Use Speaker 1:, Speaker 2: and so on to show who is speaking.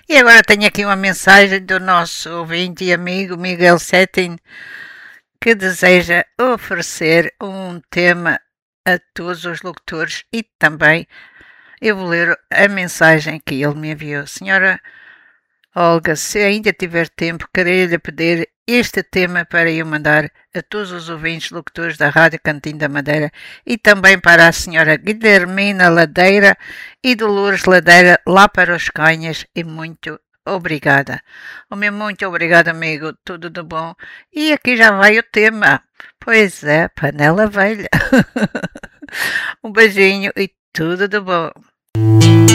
Speaker 1: E agora tenho aqui uma mensagem do nosso ouvinte e amigo Miguel Settin, que deseja oferecer um tema a todos os locutores e também eu vou ler a mensagem que ele me enviou. Senhora Olga, se ainda tiver tempo, queria lhe pedir este tema para eu mandar a todos os ouvintes locutores da Rádio Cantinho da Madeira e também para a senhora Guilhermina Ladeira e Dolores Ladeira lá para os Canhas e muito obrigada. O meu muito obrigado, amigo. Tudo de bom. E aqui já vai o tema. Pois é, panela velha. Um beijinho e tudo de bom.